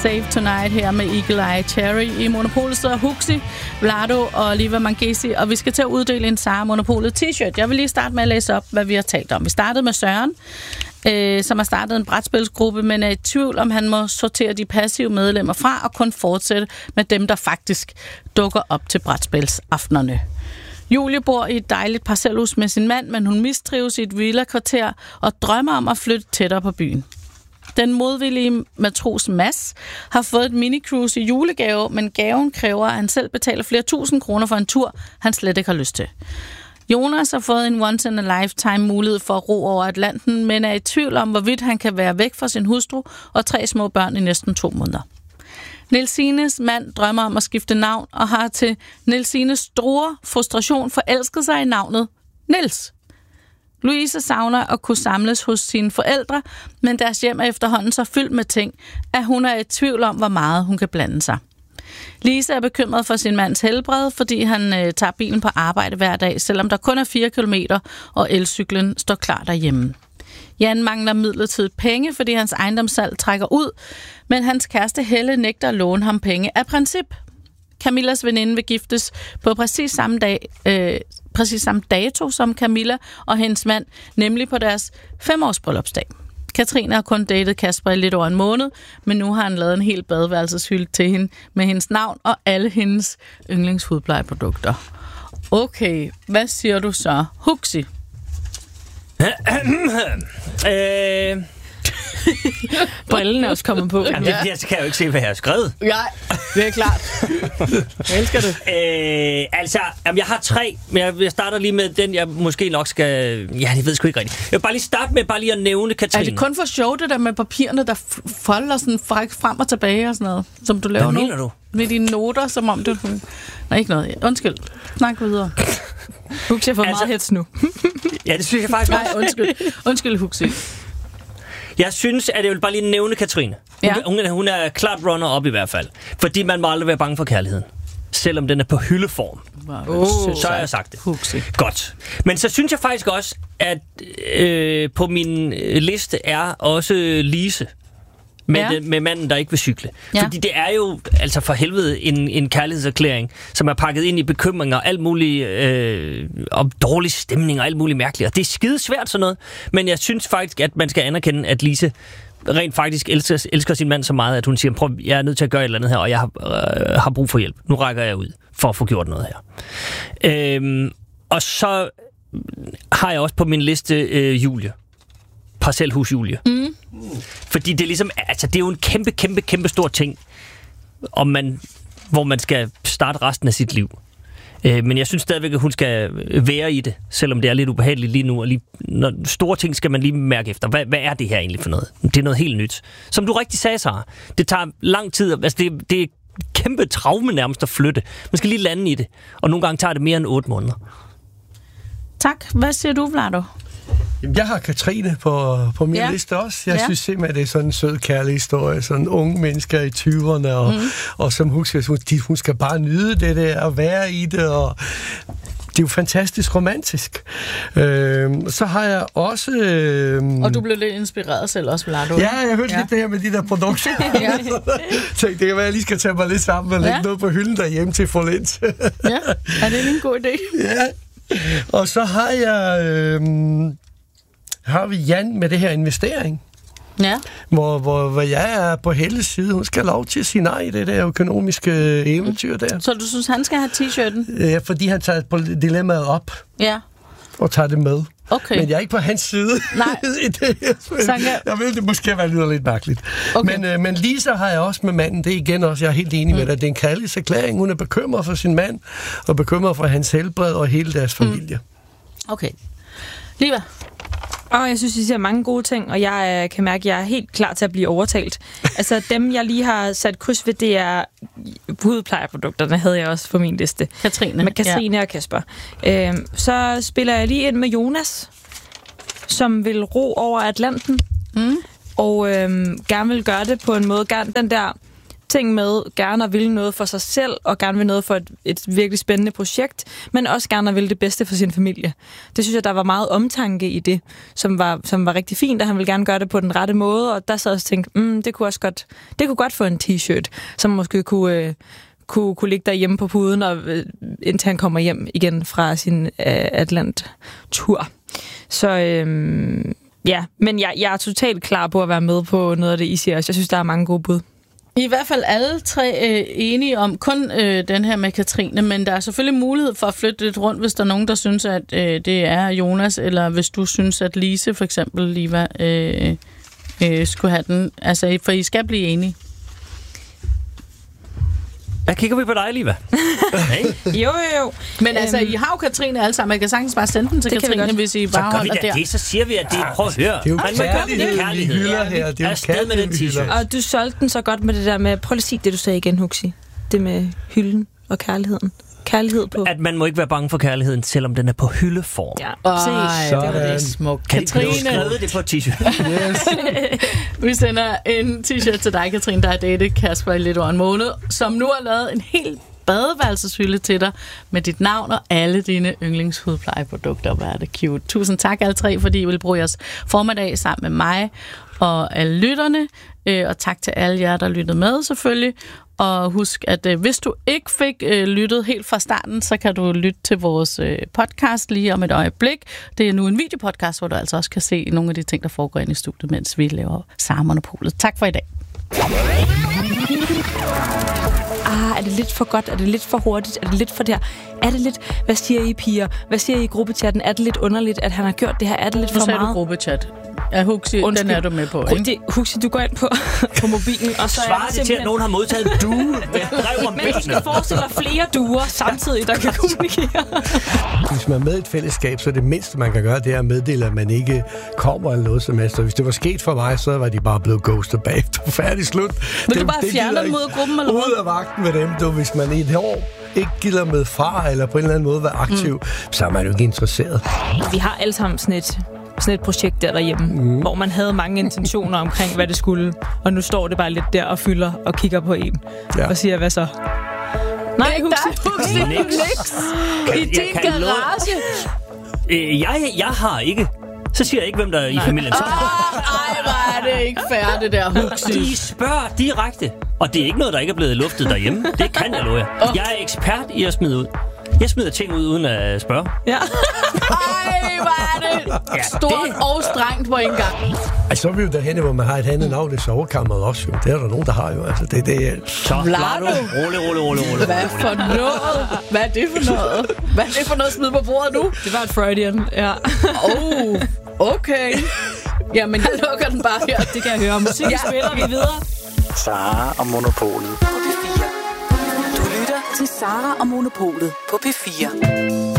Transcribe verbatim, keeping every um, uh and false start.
Save Tonight her med Eagle Eye Cherry. I Monopolet sidder Huxi, Vlado og Liva Mangesi, og vi skal til at uddele en Sara Monopolet t-shirt. Jeg vil lige starte med at læse op, hvad vi har talt om. Vi startede med Søren, øh, som har startet en brætspilsgruppe, men er i tvivl om, han må sortere de passive medlemmer fra og kun fortsætte med dem, der faktisk dukker op til brætspilsaftenerne. Julie bor i et dejligt parcelhus med sin mand, men hun mistrives i et villa-kvarter og drømmer om at flytte tættere på byen. Den modvillige matros Mads har fået et mini-cruise i julegave, men gaven kræver, at han selv betaler flere tusind kroner for en tur, han slet ikke har lyst til. Jonas har fået en once-in-a-lifetime mulighed for at ro over Atlanten, men er i tvivl om, hvorvidt han kan være væk fra sin hustru og tre små børn i næsten to måneder. Nielsines mand drømmer om at skifte navn og har til Nielsines store frustration forelsket sig i navnet Niels. Louise savner at kunne samles hos sine forældre, men deres hjem er efterhånden så fyldt med ting, at hun er i tvivl om, hvor meget hun kan blande sig. Lise er bekymret for sin mands helbred, fordi han øh, tager bilen på arbejde hver dag, selvom der kun er fire kilometer, og elcyklen står klar derhjemme. Jan mangler midlertidigt penge, fordi hans ejendomssalg trækker ud, men hans kæreste Helle nægter at låne ham penge af princip. Camillas veninde vil giftes på præcis samme dag, øh, præcis samme dato som Camilla og hendes mand, nemlig på deres femårs bryllupsdag. Katrine har kun datet Kasper i lidt over en måned, men nu har han lavet en hel badeværelseshylde til hende med hendes navn og alle hendes yndlingshudplejeprodukter. Okay, hvad siger du så? Huxi. øh... Brillen er også kommet på. Jamen, det, jeg kan jo ikke se, hvad jeg har skrevet. Nej, det er klart. Jeg elsker det. Øh, altså, jamen, jeg har tre, men jeg, jeg starter lige med den, jeg måske nok skal... Ja, det ved sgu ikke rigtigt. Jeg vil bare lige starte med bare lige at nævne Katrine. Er det kun for sjov, det der med papirerne, der folder sådan frem og tilbage og sådan noget, som du laver nu? Hvad mener du? Med dine noter, som om det... Nej, ikke noget. Undskyld. Snak videre. Huxi har fået altså, meget hets nu. Ja, det synes jeg faktisk Nej, undskyld. Undskyld, Huxi. Jeg synes, at jeg vil bare lige nævne Katrine. Hun, ja. hun, hun er klart runner op i hvert fald. Fordi man må aldrig være bange for kærligheden. Selvom den er på hyldeform. Oh, så har jeg sagt det. Huxi. Godt. Men så synes jeg faktisk også, at øh, på min liste er også Lise. Med, ja. den, med manden, der ikke vil cykle. Ja. Fordi det er jo altså for helvede en, en kærlighedserklæring, som er pakket ind i bekymringer, alt muligt øh, om dårlig stemning og alt muligt mærkeligt. Og det er skide svært sådan noget, men jeg synes faktisk, at man skal anerkende, at Lise rent faktisk elsker, elsker sin mand så meget, at hun siger, prøv, jeg er nødt til at gøre et eller andet her, og jeg har, øh, har brug for hjælp. Nu rækker jeg ud for at få gjort noget her. Øhm, og så har jeg også på min liste øh, Julie. Parcelhus Julie. Mm. Fordi det er ligesom, altså det er jo en kæmpe, kæmpe, kæmpe stor ting, om man, hvor man skal starte resten af sit liv. Øh, men jeg synes stadigvæk, at hun skal være i det, selvom det er lidt ubehageligt lige nu. Og lige, når store ting skal man lige mærke efter. Hvad, hvad er det her egentlig for noget? Det er noget helt nyt. Som du rigtig sagde, Sara, det tager lang tid. Altså det, det er kæmpe traume nærmest at flytte. Man skal lige lande i det. Og nogle gange tager det mere end otte måneder. Tak. Hvad siger du, Vlado? Jeg har Katrine på, på min ja. liste også. Jeg ja. synes simpelthen, det er sådan en sød, kærlig historie. Sådan unge mennesker i tyverne, og, mm. og som husker, hun, de, hun skal bare nyde det der, og være i det, og det er jo fantastisk romantisk. Øhm, så har jeg også... Øhm, og du blev lidt inspireret selv også, Vlado. Ja, jeg hørte ja. lidt det her med de der produkter. ja. Så det kan være, at jeg lige skal tage mig lidt sammen og lægge ja. noget på hylden derhjemme til for lidt. ja, er det en god idé? ja. Og så har jeg... Øhm, har vi Jan med det her investering. Ja. Hvor, hvor, hvor jeg er på Helles side. Hun skal have lov til at sige nej i det der økonomiske eventyr der. Så du synes, han skal have t-shirten? Ja, fordi han tager dilemmaet op. Ja. Og tager det med. Okay. Men jeg er ikke på hans side. Nej. det, jeg, jeg ved, det måske være lyder lidt mærkeligt. Okay. Men, øh, men Lisa har jeg også med manden. Det er igen også, jeg er helt enig mm. med dig. Det er en kærlighedserklæring. Hun er bekymret for sin mand, og bekymret for hans helbred og hele deres familie. Mm. Okay. Liva? Og jeg synes, I siger mange gode ting, og jeg kan mærke, at jeg er helt klar til at blive overtalt. Altså dem, jeg lige har sat kryds ved, det er hudplejeprodukterne, havde jeg også på min liste. Katrine. Med Katrine ja. og Kasper. Øhm, så spiller jeg lige ind med Jonas, som vil ro over Atlanten, mm. og øhm, gerne vil gøre det på en måde. Den der ting med, gerne at ville noget for sig selv, og gerne vil noget for et, et virkelig spændende projekt, men også gerne at ville det bedste for sin familie. Det synes jeg, der var meget omtanke i det, som var, som var rigtig fint, og han ville gerne gøre det på den rette måde, og der sad jeg også og tænkte, mm, det kunne også godt, det kunne godt få en t-shirt, som måske kunne... Øh, Kunne, kunne ligge derhjemme på puden, og, øh, indtil han kommer hjem igen fra sin øh, Atlant-tur. Så øh, ja, men jeg, jeg er totalt klar på at være med på noget af det, I siger også. Jeg synes, der er mange gode bud. I hvert fald alle tre øh, enige om kun øh, den her med Katrine, men der er selvfølgelig mulighed for at flytte lidt rundt, hvis der er nogen, der synes, at øh, det er Jonas, eller hvis du synes, at Lise for eksempel, Liva, øh, øh, skulle have den. Altså, for I skal blive enige. Der kigger vi på dig, Liva. Hey. Jo, jo, jo. Men øhm, altså, I har jo Katrine alle sammen. Jeg kan sagtens bare sende den til Katrine, hvis I bare holder der. Så gør vi da det, så siger vi, at det er... Prøv at høre. Det er jo kærlighed, kærlighed. Vi hylder her. Det er jo kærlighed, vi hylder. Og du solgte den så godt med det der med... Prøv lige at sige det, du sagde igen, Huxi. Det med hylden og kærligheden. Kærlighed på... At man må ikke være bange for kærligheden, selvom den er på hyldeform. Ja, præcis. Det var det smukt. Katrine. Kan I skrive det på t-shirt? Yes. Vi sender en t-shirt til dig, Katrine, der har datet Kasper i lidt over en måned, som nu har lavet en helt badeværelseshylde til dig med dit navn og alle dine yndlingshudplejeprodukter. Hvor er det cute. Tusind tak alle tre, fordi I vil bruge jeres formiddag sammen med mig og alle lytterne. Og tak til alle jer, der lyttede med selvfølgelig. Og husk, at øh, hvis du ikke fik øh, lyttet helt fra starten, så kan du lytte til vores øh, podcast lige om et øjeblik. Det er nu en videopodcast, hvor du altså også kan se nogle af de ting, der foregår inde i studiet, mens vi laver Sara og Monopolet. Tak for i dag. Ah, er det lidt for godt? Er det lidt for hurtigt? Er det lidt for der? Er det lidt... Hvad siger I, piger? Hvad siger I i gruppechatten? Er det lidt underligt, at han har gjort det her? Er det lidt nu for meget? Nu sagde du gruppechat. Ja, Huxi, den er du med på, ikke? Det, Huxi, du går ind på, på mobilen, og så svarer det, det til, at nogen har modtaget en due med brev om men du skal forestille dig flere duer samtidig, der kan kommunikere. Hvis man er med i et fællesskab, så det mindste, man kan gøre, det er at meddele, at man ikke kommer eller noget som helst. Hvis det var sket for mig, så var de bare blevet ghostet bagefter. Færdig slut. Vil du bare fjerne dem ud af gruppen, eller hvad? Ud af vagten med dem, du. Hvis man i et år ikke gider med far, eller på en eller anden måde være aktiv, mm. så er man jo ikke interesseret. Vi har alle sammen sådan et... sådan et projekt der derhjemme, mm. hvor man havde mange intentioner omkring, hvad det skulle, og nu står det bare lidt der og fylder og kigger på en, ja. Og siger, hvad så? Nej, Huxi, niks. I din garage. Øh, jeg, jeg har ikke. Så siger jeg ikke, hvem der er i familien. Ej, hvor er det ikke fair, det der, Huxi. De spørger direkte, og det er ikke noget, der ikke er blevet luftet derhjemme. Det kan jeg love jer. Jeg er ekspert i at smide ud. Jeg smider ting ud uden at spørge. Ja. Ej, hvor er det ja, stort det... og strengt på en gang. Altså, så er vi jo derhenne, hvor man har et andet navn i sovekammeret også, jo. Det er der nogen, der har jo. Altså, det, det er... Så, Vlado. Rolig, rolig, rolig, rolig. Hvad for noget? Hvad er det for noget? Hvad er det for noget at smide på bordet nu? Det var et Freudian, ja. Oh, okay. Jamen, jeg lukker den bare her. Det kan jeg høre. Musik ja. Spiller vi videre. Sara og Monopolet på P fire. Du lytter til Sara og Monopolet på P fire.